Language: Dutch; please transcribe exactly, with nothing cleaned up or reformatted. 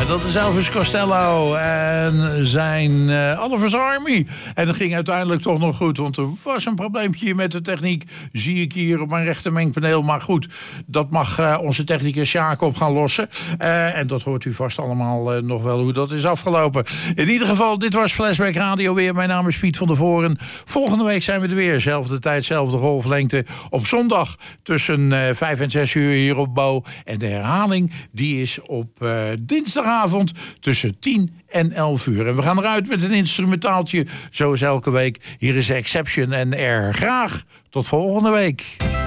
dat is Elvis Costello en zijn uh, Oliver's Army. En dat ging uiteindelijk toch nog goed, want er was een probleempje met de techniek. Zie ik hier op mijn rechtermengpaneel. Maar goed, dat mag uh, onze technicus Jacob gaan lossen. Uh, en dat hoort u vast allemaal uh, nog wel hoe dat is afgelopen. In ieder geval, dit was Flashback Radio weer. Mijn naam is Piet van der Voren. Volgende week zijn we er weer. Zelfde tijd, zelfde golflengte. Op zondag tussen uh, vijf en zes uur hier op Bo. En de herhaling die is op uh, dinsdagavond tussen tien en elf uur. En we gaan eruit met een instrumentaaltje, zoals elke week. Hier is Exception en Air. Graag tot volgende week.